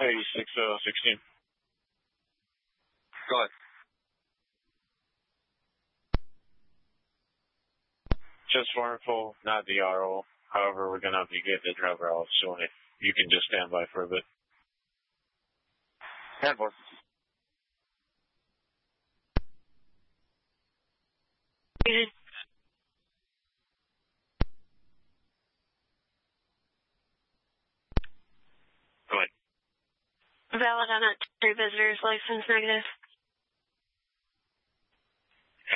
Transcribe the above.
8616. Go ahead. Just for info, not the RO. However, we're going to be getting the driver out soon. If you can just stand by for a bit. 10-4. Go ahead. Valid on that 3 visitor's license, negative.